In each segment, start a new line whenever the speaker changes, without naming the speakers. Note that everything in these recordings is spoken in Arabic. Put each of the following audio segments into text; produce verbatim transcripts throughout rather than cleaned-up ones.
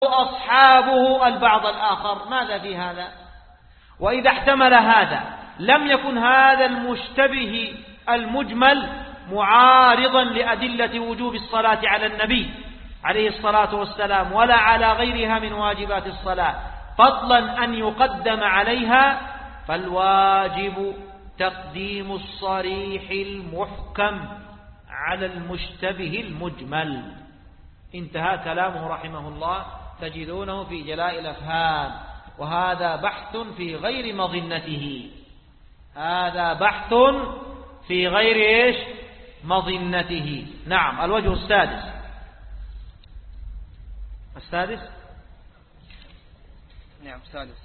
أصحابه البعض الآخر. ماذا في هذا؟ وإذا احتمل هذا لم يكن هذا المشتبه المجمل معارضا لأدلة وجوب الصلاة على النبي عليه الصلاة والسلام ولا على غيرها من واجبات الصلاة، فضلا أن يقدم عليها، فالواجب تقديم الصريح المحكم على المشتبه المجمل. انتهى كلامه رحمه الله، تجدونه في جلاء الأفهام. وهذا بحث في غير مظنته، هذا بحث في غير إيش؟ مظنته. نعم. الوجه السادس السادس
نعم السادس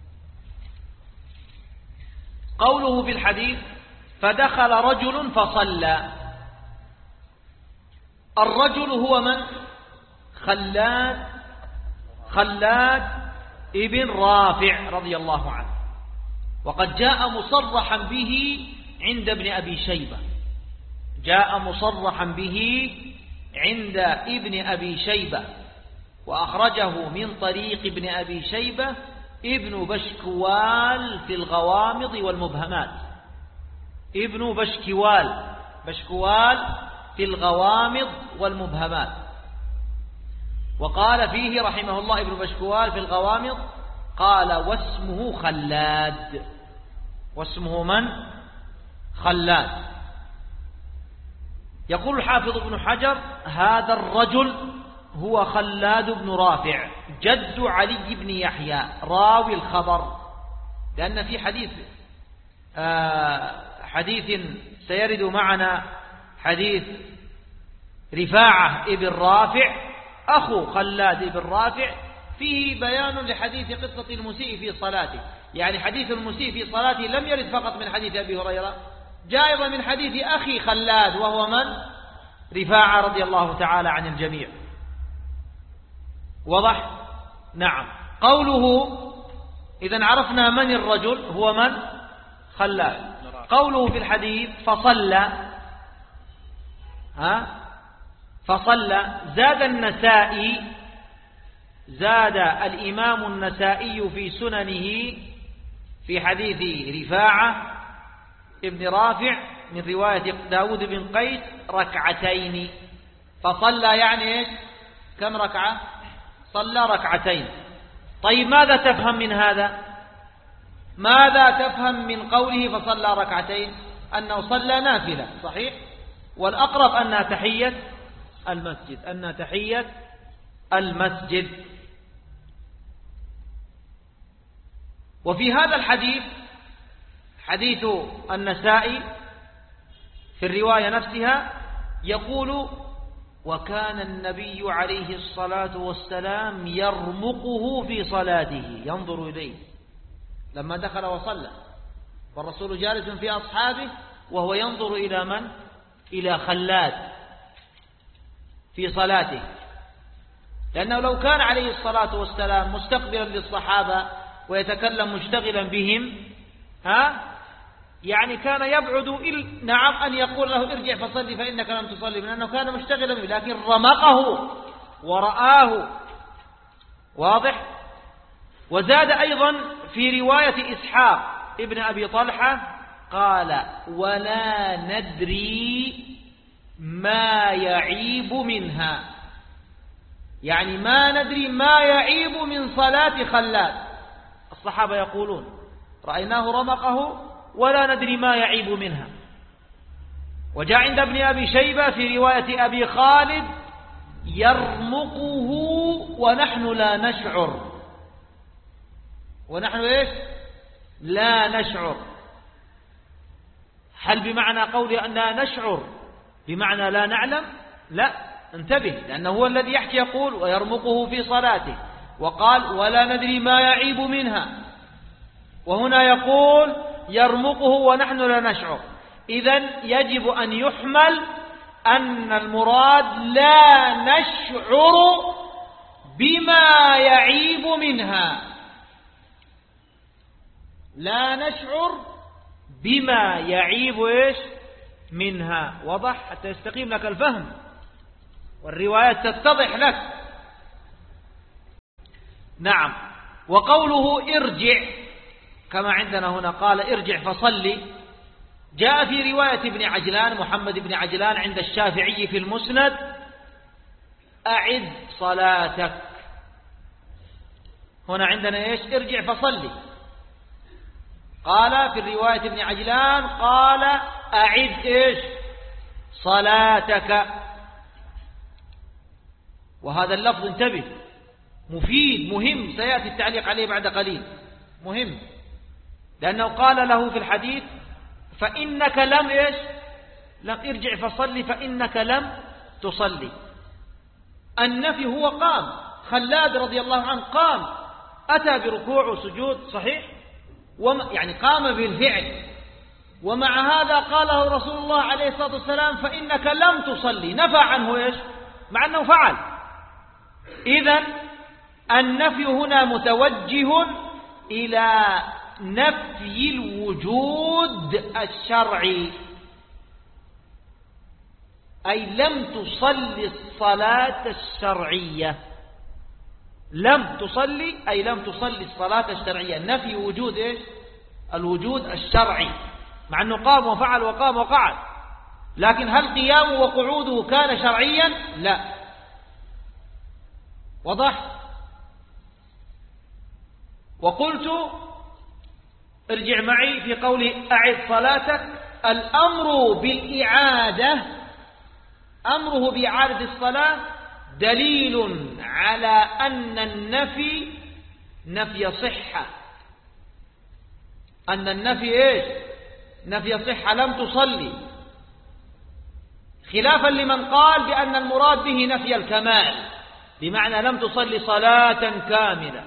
قوله في الحديث فدخل رجل فصلى. الرجل هو من؟ خلاد خلاد ابن رافع رضي الله عنه، وقد جاء مصرحا به عند ابن أبي شيبة، جاء مصرحا به عند ابن أبي شيبة، وأخرجه من طريق ابن أبي شيبة ابن بشكوال في الغوامض والمبهمات، ابن بشكوال بشكوال في الغوامض والمبهمات. وقال فيه رحمه الله ابن بشكوال في الغوامض، قال واسمه خلاد. واسمه من؟ خلاد. يقول الحافظ ابن حجر هذا الرجل هو خلاد بن رافع جد علي بن يحيى راوي الخبر، لأن في حديث آه حديث سيرد معنا حديث رفاعة ابن رافع أخو خلاد ابن رافع فيه بيان لحديث قصة المسيء في صلاته. يعني حديث المسيء في صلاته لم يرد فقط من حديث أبي هريرة، جاء أيضا من حديث أخي خلاد وهو من؟ رفاعة رضي الله تعالى عن الجميع. وضح؟ نعم. قوله إذن عرفنا من الرجل هو من؟ خلاد. قوله في الحديث فصلى، ها فصلى، زاد النسائي، زاد الإمام النسائي في سننه في حديث رفاعة ابن رافع من رواية داود بن قيس ركعتين. فصلى يعني إيش؟ كم ركعة؟ صلى ركعتين. طيب ماذا تفهم من هذا؟ ماذا تفهم من قوله فصلى ركعتين؟ أنه صلى نافلة، صحيح؟ والأقرب أنها تحية المسجد، أنها تحية المسجد. وفي هذا الحديث حديث النسائي في الرواية نفسها يقول وكان النبي عليه الصلاة والسلام يرمقه في صلاته، ينظر إليه لما دخل وصلى، والرسول جالس في أصحابه وهو ينظر إلى من؟ إلى خلاد في صلاته، لأنه لو كان عليه الصلاة والسلام مستقبلا للصحابة ويتكلم مشتغلا بهم ها يعني كان يبعد إل... نعم أن يقول له ارجع فصلي فإنك لم تصلي، من أنه كان مشتغلا به، لكن رمقه ورآه. واضح؟ وزاد أيضا في رواية إسحاق ابن أبي طلحة قال ولا ندري ما يعيب منها، يعني ما ندري ما يعيب من صلاة خلاد. الصحابة يقولون رأيناه رمقه ولا ندري ما يعيب منها. وجاء عند ابن أبي شيبة في رواية أبي خالد يرمقه ونحن لا نشعر، ونحن إيش؟ لا نشعر. هل بمعنى قولي أننا نشعر بمعنى لا نعلم؟ لا، انتبه، لأنه هو الذي يحكي يقول ويرمقه في صلاته، وقال ولا ندري ما يعيب منها، وهنا يقول يرمقه ونحن لا نشعر. إذن يجب أن يحمل أن المراد لا نشعر بما يعيب منها، لا نشعر بما يعيب إيش منها. وضح؟ حتى يستقيم لك الفهم والروايات تتضح لك. نعم. وقوله ارجع كما عندنا هنا قال ارجع فصلي، جاء في رواية ابن عجلان محمد بن عجلان عند الشافعي في المسند أعد صلاتك. هنا عندنا إيش؟ ارجع فصلي. قال في الرواية ابن عجلان قال أعد إيش؟ صلاتك. وهذا اللفظ انتبه مفيد مهم، سيأتي التعليق عليه بعد قليل، مهم، لأنه قال له في الحديث فإنك لم إيش؟ لم ارجع فصلي فإنك لم تصلي. النفي هو قام، خلاد رضي الله عنه قام، أتى بركوع وسجود صحيح، يعني قام بالفعل، ومع هذا قاله رسول الله عليه الصلاة والسلام فإنك لم تصلي، نفى عنه إيش؟ مع أنه فعل. إذن النفي هنا متوجه إلى نفي الوجود الشرعي، أي لم تصلي الصلاة الشرعية، لم تصلي أي لم تصلي الصلاة الشرعية، نفي وجود إيش؟ الوجود الشرعي، مع أنه قام وفعل وقام وقعد، لكن هل قيامه وقعوده كان شرعيا؟ لا. وضح؟ وقلت ارجع معي في قوله أعد صلاتك، الأمر بالإعادة، أمره بإعادة الصلاة دليل على أن النفي نفي صحة، أن النفي إيش؟ نفي صحة، لم تصلي، خلافا لمن قال بأن المراد به نفي الكمال، بمعنى لم تصلي صلاة كاملة.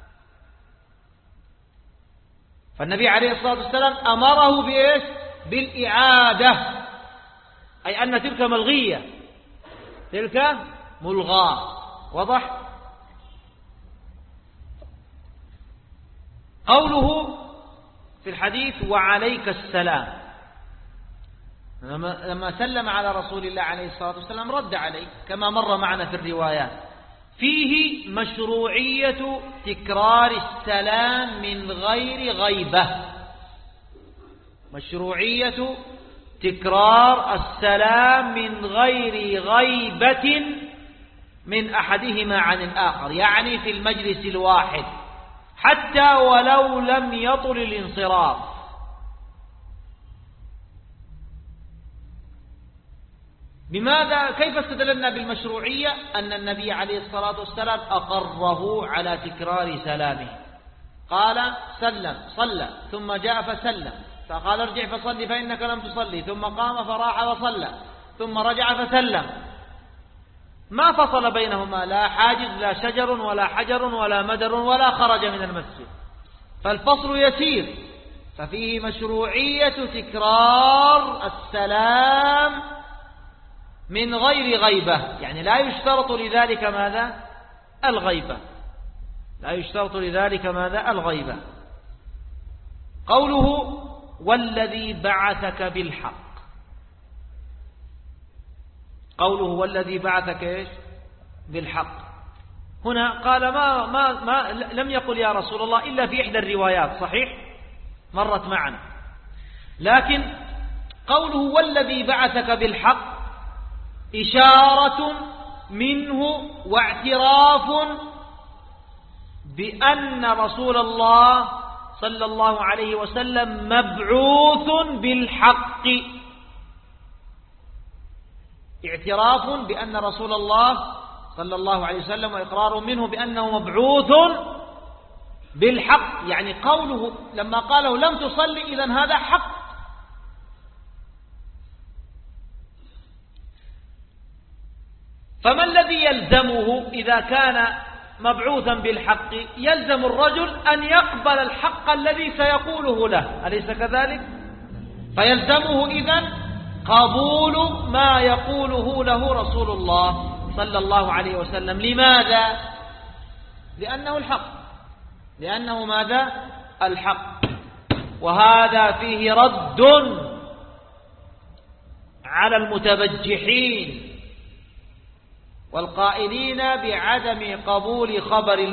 فالنبي عليه الصلاة والسلام أمره بإيش؟ بالإعادة، أي أن تلك ملغية، تلك ملغاة. وضح؟ قوله في الحديث وعليك السلام، لما سلم على رسول الله عليه الصلاة والسلام رد عليه كما مر معنا في الروايات. فيه مشروعية تكرار السلام من غير غيبة، مشروعية تكرار السلام من غير غيبة من أحدهما عن الآخر، يعني في المجلس الواحد حتى ولو لم يطل الانصراف. بماذا؟ كيف استدللنا بالمشروعية؟ أن النبي عليه الصلاة والسلام أقره على تكرار سلامه، قال سلم صلى ثم جاء فسلم، فقال ارجع فصلي فإنك لم تصلي، ثم قام فراح وصلى، ثم رجع فسلم، ما فصل بينهما، لا حاجز لا شجر ولا حجر ولا مدر ولا خرج من المسجد، فالفصل يسير. ففيه مشروعية تكرار السلام من غير غيبة، يعني لا يشترط لذلك ماذا؟ الغيبة، لا يشترط لذلك ماذا؟ الغيبة. قوله والذي بعثك بالحق، قوله والذي بعثك إيش؟ بالحق، هنا قال ما, ما, ما لم يقل يا رسول الله إلا في إحدى الروايات، صحيح مرت معنا، لكن قوله والذي بعثك بالحق إشارة منه واعتراف بأن رسول الله صلى الله عليه وسلم مبعوث بالحق، اعتراف بأن رسول الله صلى الله عليه وسلم وإقرار منه بأنه مبعوث بالحق، يعني قوله لما قاله لم تصلي إذن هذا حق. فما الذي يلزمه إذا كان مبعوثا بالحق؟ يلزم الرجل أن يقبل الحق الذي سيقوله له، أليس كذلك؟ فيلزمه إذن قبول ما يقوله له رسول الله صلى الله عليه وسلم. لماذا؟ لأنه الحق، لأنه ماذا؟ الحق. وهذا فيه رد على المتبجحين والقائلين بعدم قبول خبر